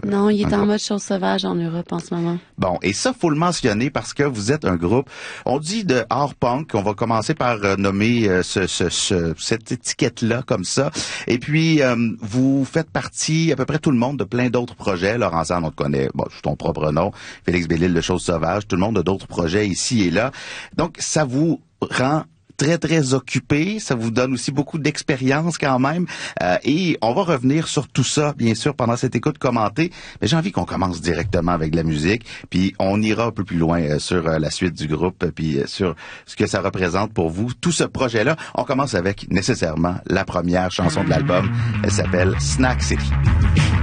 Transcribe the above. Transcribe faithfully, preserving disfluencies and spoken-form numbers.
Non, il est en groupe? mode chose sauvage en Europe en ce moment. Bon, et ça, faut le mentionner parce que vous êtes un groupe, on dit de hard punk, on va commencer par euh, nommer euh, ce, ce, ce, cette étiquette-là comme ça. Et puis, euh, vous faites partie, à peu près tout le monde, de plein d'autres projets. Laurent Sand, on te connaît, bon, sous ton propre nom, Félix Bellil de Choses Sauvages, tout le monde a d'autres projets ici et là. Donc, ça vous rend très, très occupé. Ça vous donne aussi beaucoup d'expérience quand même. Euh, et on va revenir sur tout ça, bien sûr, pendant cette écoute commentée. Mais j'ai envie qu'on commence directement avec de la musique. Puis on ira un peu plus loin euh, sur euh, la suite du groupe, puis euh, sur ce que ça représente pour vous, tout ce projet-là. On commence avec nécessairement la première chanson de l'album. Elle s'appelle Snack City.